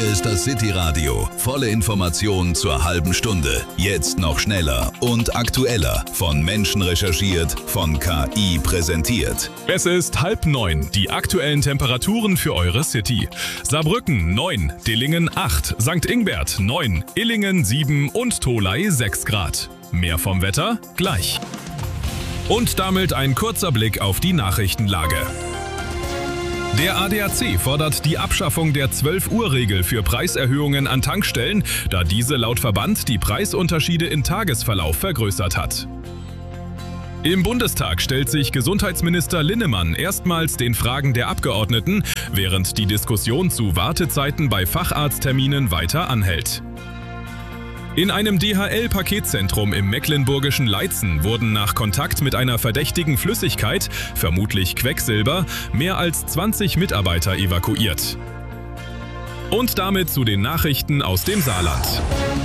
Hier ist das City Radio. Volle Informationen zur halben Stunde. Jetzt noch schneller und aktueller. Von Menschen recherchiert, von KI präsentiert. Es ist 8:30. Die aktuellen Temperaturen für eure City. Saarbrücken 9, Dillingen 8, St. Ingbert 9, Illingen 7 und Tholey 6 Grad. Mehr vom Wetter gleich. Und damit ein kurzer Blick auf die Nachrichtenlage. Der ADAC fordert die Abschaffung der 12-Uhr-Regel für Preiserhöhungen an Tankstellen, da diese laut Verband die Preisunterschiede im Tagesverlauf vergrößert hat. Im Bundestag stellt sich Gesundheitsminister Linnemann erstmals den Fragen der Abgeordneten, während die Diskussion zu Wartezeiten bei Facharztterminen weiter anhält. In einem DHL-Paketzentrum im mecklenburgischen Leitzen wurden nach Kontakt mit einer verdächtigen Flüssigkeit, vermutlich Quecksilber, mehr als 20 Mitarbeiter evakuiert. Und damit zu den Nachrichten aus dem Saarland.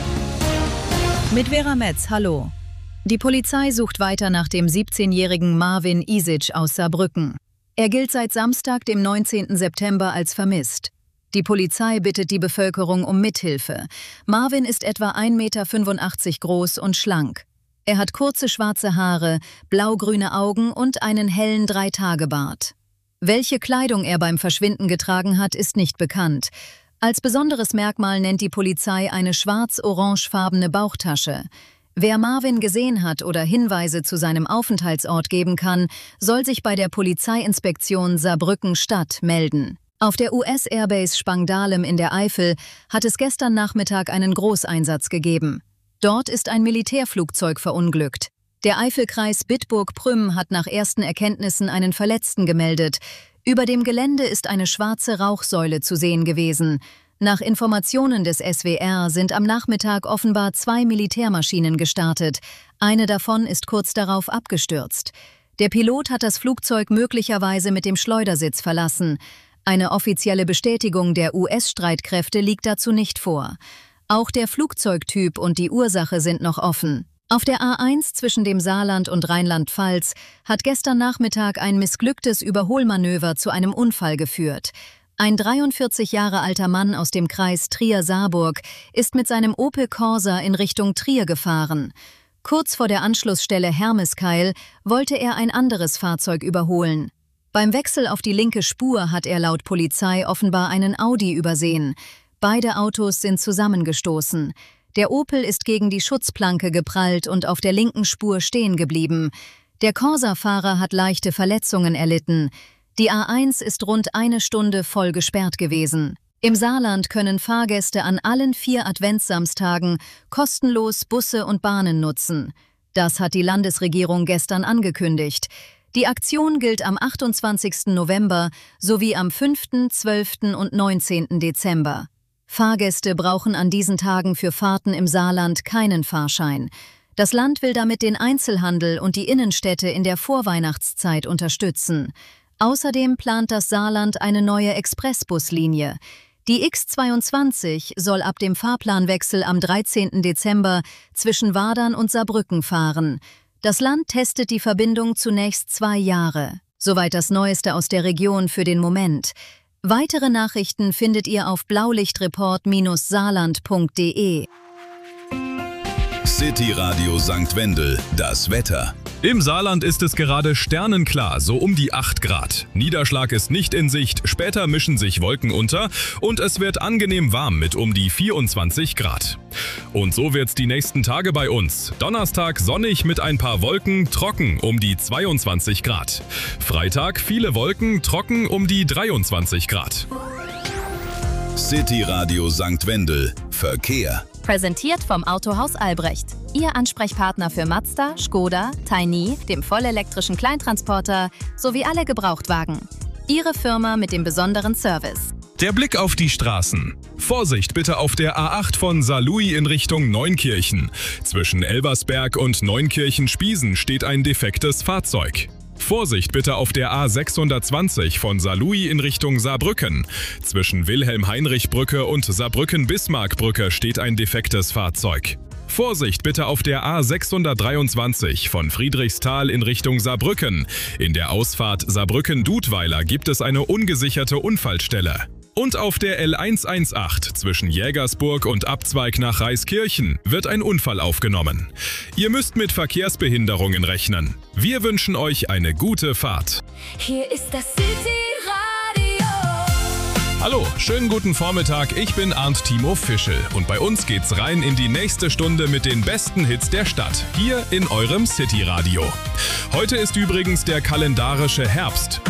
Mit Vera Metz, hallo. Die Polizei sucht weiter nach dem 17-jährigen Marvin Isic aus Saarbrücken. Er gilt seit Samstag, dem 19. September, als vermisst. Die Polizei bittet die Bevölkerung um Mithilfe. Marvin ist etwa 1,85 Meter groß und schlank. Er hat kurze schwarze Haare, blau-grüne Augen und einen hellen 3-Tage-Bart. Welche Kleidung er beim Verschwinden getragen hat, ist nicht bekannt. Als besonderes Merkmal nennt die Polizei eine schwarz-orangefarbene Bauchtasche. Wer Marvin gesehen hat oder Hinweise zu seinem Aufenthaltsort geben kann, soll sich bei der Polizeiinspektion Saarbrücken-Stadt melden. Auf der US-Airbase Spangdahlem in der Eifel hat es gestern Nachmittag einen Großeinsatz gegeben. Dort ist ein Militärflugzeug verunglückt. Der Eifelkreis Bitburg-Prüm hat nach ersten Erkenntnissen einen Verletzten gemeldet. Über dem Gelände ist eine schwarze Rauchsäule zu sehen gewesen. Nach Informationen des SWR sind am Nachmittag offenbar 2 Militärmaschinen gestartet. Eine davon ist kurz darauf abgestürzt. Der Pilot hat das Flugzeug möglicherweise mit dem Schleudersitz verlassen. Eine offizielle Bestätigung der US-Streitkräfte liegt dazu nicht vor. Auch der Flugzeugtyp und die Ursache sind noch offen. Auf der A1 zwischen dem Saarland und Rheinland-Pfalz hat gestern Nachmittag ein missglücktes Überholmanöver zu einem Unfall geführt. Ein 43 Jahre alter Mann aus dem Kreis Trier-Saarburg ist mit seinem Opel Corsa in Richtung Trier gefahren. Kurz vor der Anschlussstelle Hermeskeil wollte er ein anderes Fahrzeug überholen. Beim Wechsel auf die linke Spur hat er laut Polizei offenbar einen Audi übersehen. Beide Autos sind zusammengestoßen. Der Opel ist gegen die Schutzplanke geprallt und auf der linken Spur stehen geblieben. Der Corsa-Fahrer hat leichte Verletzungen erlitten. Die A1 ist rund 1 Stunde voll gesperrt gewesen. Im Saarland können Fahrgäste an allen 4 Adventssamstagen kostenlos Busse und Bahnen nutzen. Das hat die Landesregierung gestern angekündigt. Die Aktion gilt am 28. November sowie am 5., 12. und 19. Dezember. Fahrgäste brauchen an diesen Tagen für Fahrten im Saarland keinen Fahrschein. Das Land will damit den Einzelhandel und die Innenstädte in der Vorweihnachtszeit unterstützen. Außerdem plant das Saarland eine neue Expressbuslinie. Die X22 soll ab dem Fahrplanwechsel am 13. Dezember zwischen Wadern und Saarbrücken fahren. Das Land testet die Verbindung zunächst 2 Jahre. Soweit das Neueste aus der Region für den Moment. Weitere Nachrichten findet ihr auf blaulichtreport-saarland.de. City Radio St. Wendel, das Wetter. Im Saarland ist es gerade sternenklar, so um die 8 Grad. Niederschlag ist nicht in Sicht, später mischen sich Wolken unter und es wird angenehm warm mit um die 24 Grad. Und so wird's die nächsten Tage bei uns. Donnerstag sonnig mit ein paar Wolken, trocken um die 22 Grad. Freitag viele Wolken, trocken um die 23 Grad. City Radio St. Wendel, Verkehr. Präsentiert vom Autohaus Albrecht. Ihr Ansprechpartner für Mazda, Skoda, Tiny, dem vollelektrischen Kleintransporter sowie alle Gebrauchtwagen. Ihre Firma mit dem besonderen Service. Der Blick auf die Straßen. Vorsicht bitte auf der A8 von Saarlouis in Richtung Neunkirchen. Zwischen Elversberg und Neunkirchen-Spiesen steht ein defektes Fahrzeug. Vorsicht bitte auf der A620 von Saarlouis in Richtung Saarbrücken. Zwischen Wilhelm-Heinrich-Brücke und Saarbrücken-Bismarck-Brücke steht ein defektes Fahrzeug. Vorsicht bitte auf der A623 von Friedrichsthal in Richtung Saarbrücken. In der Ausfahrt Saarbrücken-Dudweiler gibt es eine ungesicherte Unfallstelle. Und auf der L118 zwischen Jägersburg und Abzweig nach Reiskirchen wird ein Unfall aufgenommen. Ihr müsst mit Verkehrsbehinderungen rechnen. Wir wünschen euch eine gute Fahrt. Hier ist das City-Radio. Hallo, schönen guten Vormittag, ich bin Arndt Timo Fischel und bei uns geht's rein in die nächste Stunde mit den besten Hits der Stadt, hier in eurem City-Radio. Heute ist übrigens der kalendarische Herbst.